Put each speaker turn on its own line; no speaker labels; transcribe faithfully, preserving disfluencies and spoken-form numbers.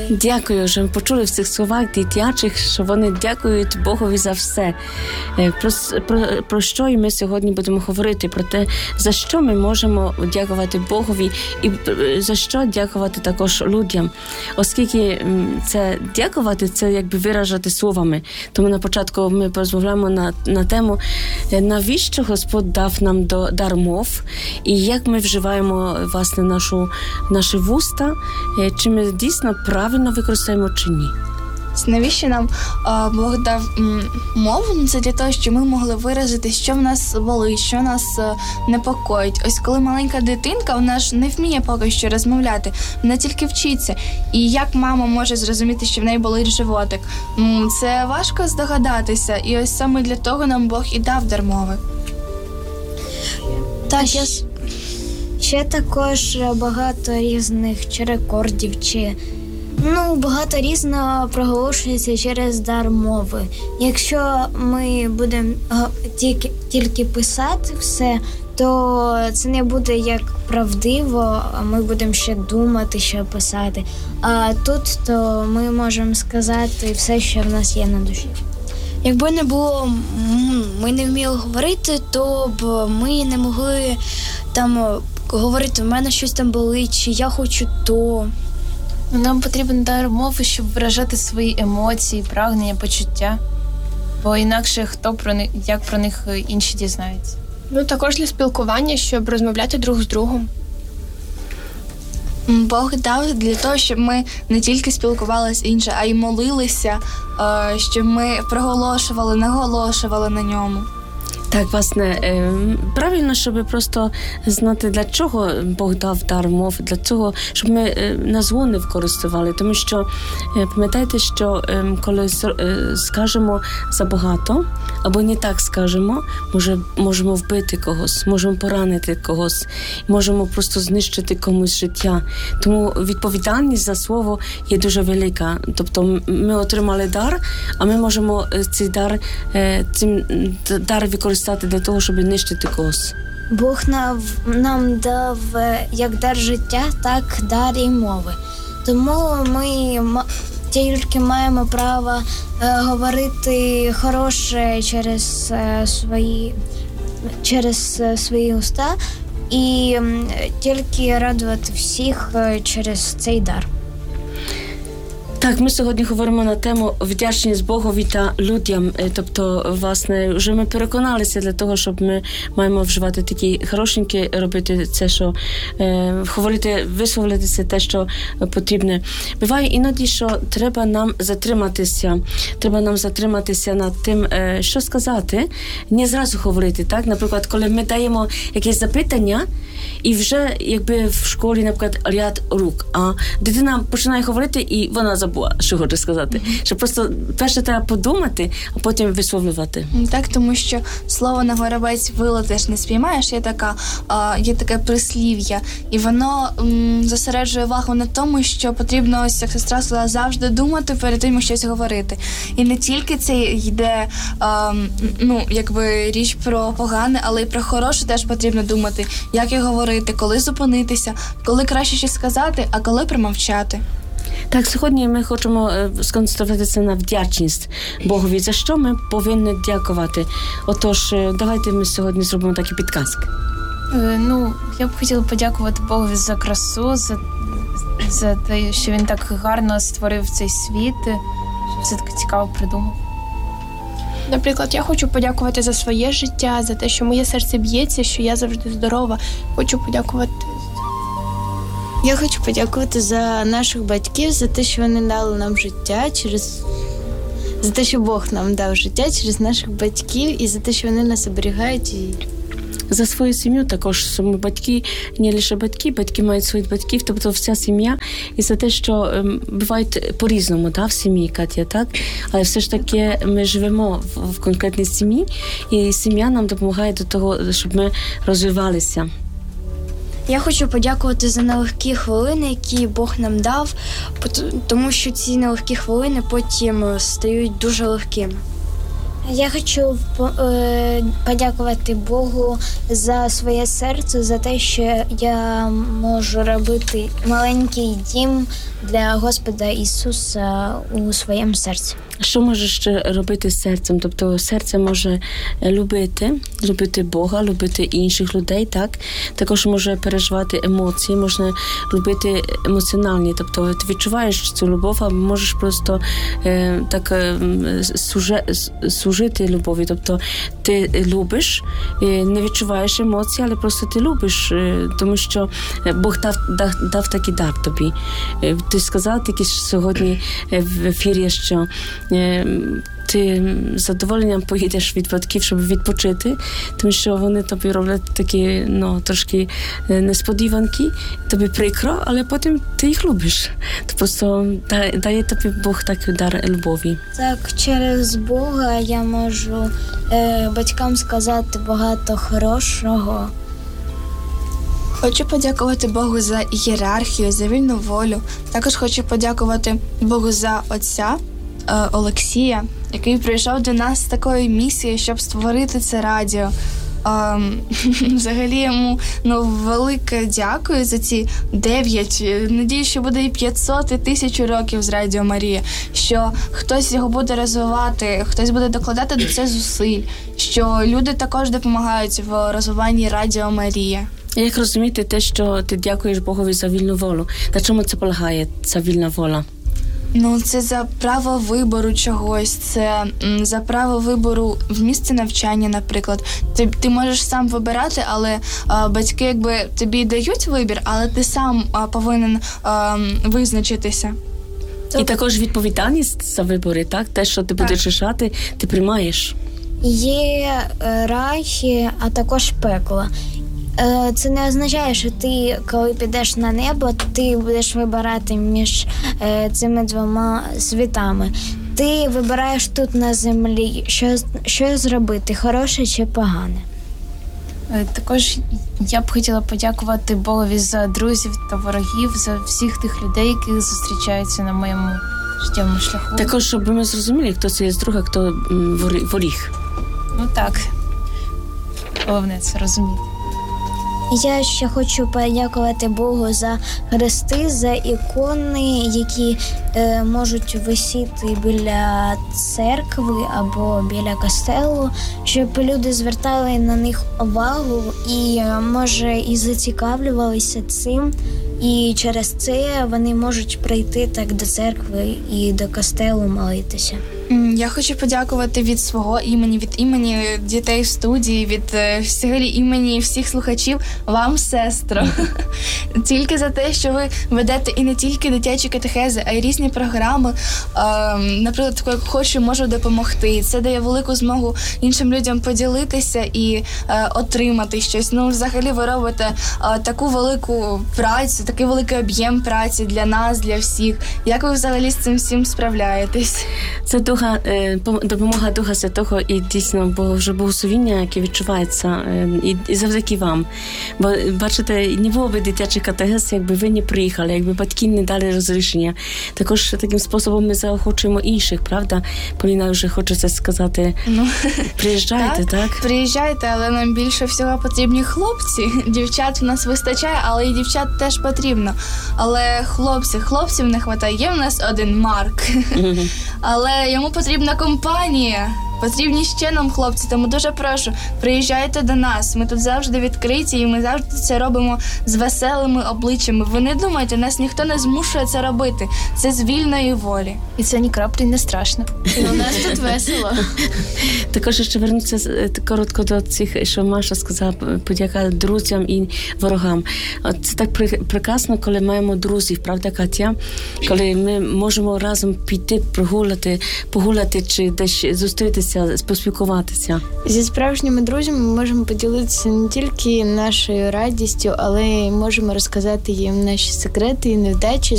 Дякую, що ми почули в цих словах дитячих, що вони дякують Богові за все. Про, про, про що і ми сьогодні будемо говорити? Про те, за що ми можемо дякувати Богові і за що дякувати також людям. Оскільки це дякувати, це якби виражати словами. Тому на початку ми порозмовляємо на, на тему, навіщо Господь дав нам до дар мов і як ми вживаємо, власне, нашу, наші вуста, чи ми дійсно правильно використаємо чи ні.
Навіщо нам а, Бог дав м, мову? Це для того, щоб ми могли виразити, що в нас болить, що нас а, непокоїть. Ось коли маленька дитинка, вона ж не вміє поки що розмовляти, вона тільки вчиться. І як мама може зрозуміти, що в неї болить животик? М, це важко здогадатися. І ось саме для того нам Бог і дав дар мови.
Так, я... ще також багато різних чи рекордів, чи ну, багато різного проголошується через дар мови. Якщо ми будемо тільки, тільки писати все, то це не буде як правдиво, а ми будемо ще думати, що писати. А тут то ми можемо сказати все, що в нас є на душі.
Якби не було, ми не вміли говорити, то б ми не могли там говорити, в мене щось там болить, чи я хочу то.
Нам потрібен дар мови, щоб виражати свої емоції, прагнення, почуття. Бо інакше хто про них, як про них інші дізнаються.
Ну, також для спілкування, щоб розмовляти друг з другом.
Бог дав для того, щоб ми не тільки спілкувалися інше, а й молилися, щоб ми проголошували, наголошували на ньому.
Так, власне, правильно, щоб просто знати, для чого Бог дав дар мов, для цього, щоб ми назву не використовували. Тому що, пам'ятайте, що коли скажемо забагато, або не так скажемо, може, можемо вбити когось, можемо поранити когось, можемо просто знищити комусь життя. Тому відповідальність за слово є дуже велика. Тобто ми отримали дар, а ми можемо цей дар, цим дар використати для того, щоб нищити когось.
Бог нам, нам дав як дар життя, так дар і мови. Тому ми тільки маємо право е, говорити хороше через е, свої, через е, свої уста і е, тільки радувати всіх е, через цей дар.
Так, ми сьогодні говоримо на тему вдячність Богові та людям. Тобто, власне, вже ми переконалися для того, щоб ми маємо вживати такі хорошенькі, робити це, що е, говорити, висловлюватися те, що потрібне. Буває іноді, що треба нам затриматися. Треба нам затриматися над тим, е, що сказати, не зразу говорити. Так? Наприклад, коли ми даємо якесь запитання, і вже, якби в школі, наприклад, ряд рук, а дитина починає говорити, і вона забула, що хоче сказати. Mm-hmm. Що просто перше треба подумати, а потім висловлювати.
Так, тому що слово на горобець вило теж не спіймаєш, є така, а, є таке прислів'я, і воно м, зосереджує увагу на тому, що потрібно, ось, як сестра сказала, завжди думати перед тим, як щось говорити. І не тільки це йде, а, ну, якби річ про погане, але й про хороше теж потрібно думати, як його говорити, коли зупинитися, коли краще щось сказати, а коли промовчати.
Так, сьогодні ми хочемо сконцентруватися на вдячність Богові. За що ми повинні дякувати? Отож, давайте ми сьогодні зробимо такі підказки.
Е, ну, я б хотіла подякувати Богові за красу, за, за те, що він так гарно створив цей світ, що все так цікаво придумав.
Наприклад, я хочу подякувати за своє життя, за те, що моє серце б'ється, що я завжди здорова. Хочу подякувати.
Я хочу подякувати за наших батьків, за те, що вони дали нам життя, через за те, що Бог нам дав життя через наших батьків і за те, що вони нас оберігають. І...
За свою сім'ю також, що ми батьки, не лише батьки, батьки мають своїх батьків, тобто вся сім'я, і за те, що ем, бувають по-різному, да, в сім'ї, Катя, так? Але все ж таки ми живемо в, в конкретній сім'ї, і сім'я нам допомагає до того, щоб ми розвивалися.
Я хочу подякувати за нелегкі хвилини, які Бог нам дав, тому що ці нелегкі хвилини потім стають дуже легкими. Я хочу по- е, подякувати Богу за своє серце, за те, що я можу робити маленький дім для Господа Ісуса у своєму серці.
Що можеш ще робити з серцем? Тобто серце може любити, любити Бога, любити інших людей, так? Також може переживати емоції, можна любити емоціональні. Тобто ти відчуваєш цю любов, а можеш просто е, так е, суже, служити любові. Тобто ти любиш, е, не відчуваєш емоцій, але просто ти любиш, е, тому що Бог дав, дав, дав такий дар тобі. Е, ти сказав тільки сьогодні в ефірі, що ти з задоволенням поїдеш від батьків, щоб відпочити, тому що вони тобі роблять такі, ну, трошки несподіванки, тобі прикро, але потім ти їх любиш. Ти просто дає тобі Бог такий дар любові.
Так, через Бога я можу е, батькам сказати багато хорошого.
Хочу подякувати Богу за ієрархію, за вільну волю. Також хочу подякувати Богу за отця е, Олексія, який прийшов до нас з такою місією, щоб створити це радіо. Ем, взагалі йому ну, велике дякую за ці дев'ять, надію, що буде і п'ятсот, і тисячу років з Радіо Марія, що хтось його буде розвивати, хтось буде докладати до цього зусиль, що люди також допомагають в розвиванні Радіо Марія.
Як розуміти те, що ти дякуєш Богові за вільну волю? На чому це полягає, ця вільна воля?
Ну, це за право вибору чогось, це м, за право вибору в місці навчання, наприклад. Ти, ти можеш сам вибирати, але а, батьки якби тобі дають вибір, але ти сам а, повинен а, визначитися.
І також відповідальність за вибори, так? Те, що ти будеш рішати, ти приймаєш.
Є е, рай, а також пекло. Е, Це не означає, що ти, коли підеш на небо, ти будеш вибирати між е, цими двома світами. Ти вибираєш тут на землі, що, що зробити, хороше чи погане.
Е, Також я б хотіла подякувати Богові за друзів та ворогів, за всіх тих людей, які зустрічаються на моєму життєвому шляху.
Також, щоб ми зрозуміли, хто це є друг, а хто м, ворі- воріг.
Ну так, головне це розуміти.
Я ще хочу подякувати Богу за хрести, за ікони, які е, можуть висіти біля церкви або біля костелу, щоб люди звертали на них увагу і, е, може, і зацікавлювалися цим. І через це вони можуть прийти так до церкви і до костелу молитися.
М, Я хочу подякувати від свого імені, від імені дітей в студії, від е, взагалі імені всіх слухачів вам, сестро. Тільки за те, що ви ведете і не тільки дитячі катехези, а й різні програми. Е, Наприклад, таку, як хочу, можу допомогти. Це дає велику змогу іншим людям поділитися і е, отримати щось. Ну, взагалі, ви робите е, таку велику працю, такий великий об'єм праці для нас, для всіх. Як ви взагалі з цим всім справляєтесь?
Це духа, е, пом- допомога Духа Святого і дійсно Боже благословіння, яке відчувається е, і, і завдяки вам. Бо, бачите, не було б дитячих катехез, якби ви не приїхали, якби батьки не дали розрішення. Також таким способом ми заохочуємо інших, правда? Поліна вже хоче це сказати.
Ну,
Приїжджайте, так?
Приїжджайте, але нам більше всього потрібні хлопці. Дівчат в нас вистачає, але і дівчат теж потрібно. Але хлопці, хлопців не вистачає. Є в нас один Марк, але йому потрібна компанія. Потрібні ще нам хлопці, тому дуже прошу, приїжджайте до нас. Ми тут завжди відкриті і ми завжди це робимо з веселими обличчями. Ви не думайте, нас ніхто не змушує це робити. Це з вільної волі.
І це ні краплі не страшно.
І у нас тут весело.
Також ще вернутися е, коротко до цих, що Маша сказала, подяка друзям і ворогам. От це так при- прекрасно, коли маємо друзів, правда, Катя? Коли ми можемо разом піти, прогуляти, погуляти чи десь зустрітися, поспілкуватися.
Зі справжніми друзями ми можемо поділитися не тільки нашою радістю, але й можемо розказати їм наші секрети і невдачі,